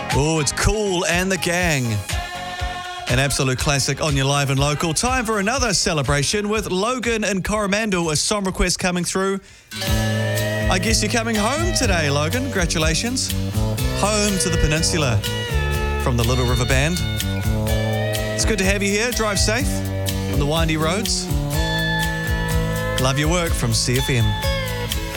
Oh, it's Kool and the Gang. An absolute classic on your live and local. Time for another celebration with Logan and Coromandel. A song request coming through. I guess you're coming home today, Logan. Congratulations. Home to the peninsula from the Little River Band. It's good to have you here. Drive safe on the windy roads. Love your work from CFM.